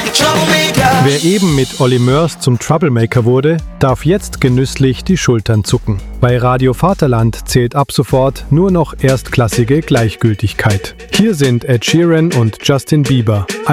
Wer eben mit Olly Murs zum Troublemaker wurde, darf jetzt genüsslich die Schultern zucken. Bei Radio Vaterland zählt ab sofort nur noch erstklassige Gleichgültigkeit. Hier sind Ed Sheeran und Justin Bieber.